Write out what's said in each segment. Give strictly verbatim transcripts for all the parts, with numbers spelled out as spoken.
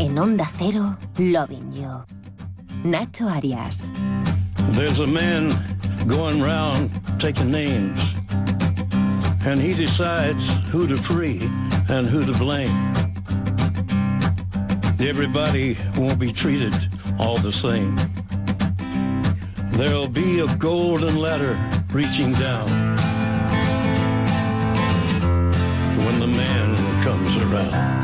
En Onda Cero, Loving You. Nacho Arias. There's a man going round taking names, and he decides who to free and who to blame. Everybody won't be treated all the same. There'll be a golden ladder reaching down when the man comes around.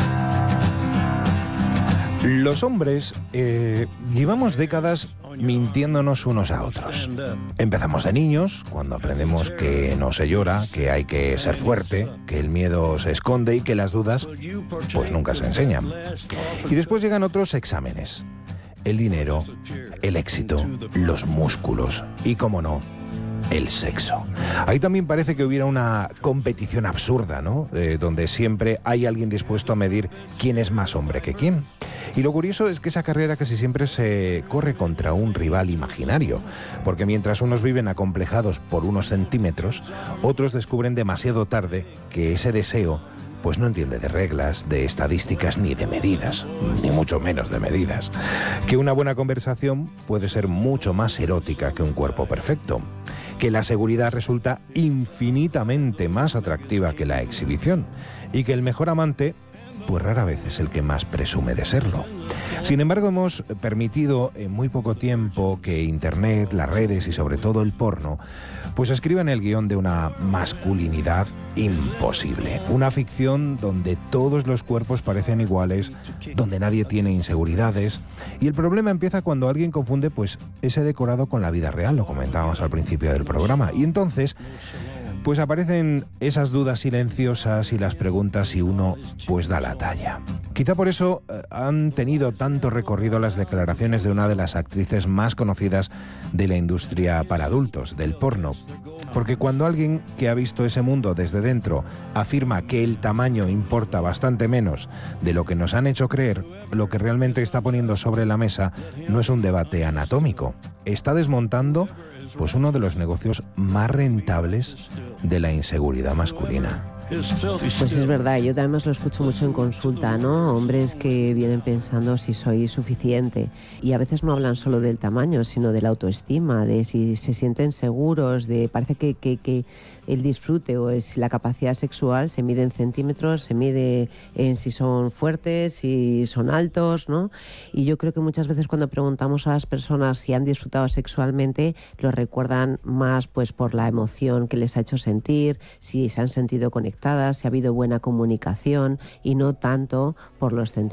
Los hombres eh, llevamos décadas mintiéndonos unos a otros. Empezamos de niños, cuando aprendemos que no se llora, que hay que ser fuerte, que el miedo se esconde y que las dudas pues nunca se enseñan. Y después llegan otros exámenes. El dinero, el éxito, los músculos y, cómo no, el sexo. Ahí también parece que hubiera una competición absurda, ¿no? Eh, donde siempre hay alguien dispuesto a medir quién es más hombre que quién. Y lo curioso es que esa carrera casi siempre se corre contra un rival imaginario, porque mientras unos viven acomplejados por unos centímetros, otros descubren demasiado tarde que ese deseo pues no entiende de reglas, de estadísticas ni de medidas, ni mucho menos de medidas. Que una buena conversación puede ser mucho más erótica que un cuerpo perfecto. Que la seguridad resulta infinitamente más atractiva que la exhibición. Y que el mejor amante, pues rara vez es el que más presume de serlo. Sin embargo, hemos permitido en muy poco tiempo que Internet, las redes y sobre todo el porno, pues escriban el guión de una masculinidad imposible. Una ficción donde todos los cuerpos parecen iguales, donde nadie tiene inseguridades. Y el problema empieza cuando alguien confunde pues ese decorado con la vida real, lo comentábamos al principio del programa. Y entonces pues aparecen esas dudas silenciosas y las preguntas si uno pues da la talla. Quizá por eso eh, han tenido tanto recorrido las declaraciones de una de las actrices más conocidas de la industria para adultos, del porno. Porque cuando alguien que ha visto ese mundo desde dentro afirma que el tamaño importa bastante menos de lo que nos han hecho creer, lo que realmente está poniendo sobre la mesa no es un debate anatómico. Está desmontando pues uno de los negocios más rentables de la inseguridad masculina. Pues es verdad, yo también lo escucho mucho en consulta, ¿no? Hombres que vienen pensando si soy suficiente y a veces no hablan solo del tamaño, sino de la autoestima, de si se sienten seguros, de parece que, que, que el disfrute o es la capacidad sexual se mide en centímetros, se mide en si son fuertes, si son altos, ¿no? Y yo creo que muchas veces cuando preguntamos a las personas si han disfrutado sexualmente, lo recuerdan más pues por la emoción que les ha hecho sentir, si se han sentido conectados, si ha habido buena comunicación y no tanto por los centímetros.